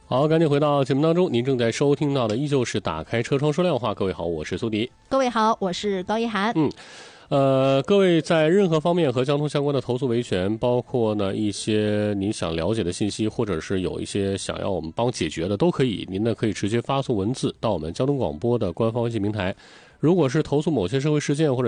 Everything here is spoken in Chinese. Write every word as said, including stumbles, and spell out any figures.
好，赶紧回到节目当中，您正在收听到的依旧是打开车窗说亮话。各位好，我是苏迪。 各位好，我是高一涵。 嗯。呃，各位在任何方面和交通相关的投诉维权，包括呢一些您想了解的信息，或者是有一些想要我们帮解决的，都可以。您呢可以直接发送文字到我们交通广播的官方微信平台。如果是投诉某些社会事件或者